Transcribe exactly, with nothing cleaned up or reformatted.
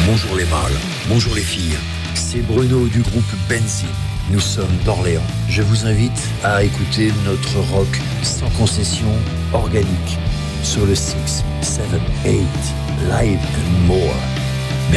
Bonjour les mâles, bonjour les filles. C'est Bruno du groupe Benzine. Nous sommes d'Orléans. Je vous invite à écouter notre rock sans concession organique sur le six, sept, eight, Live and More.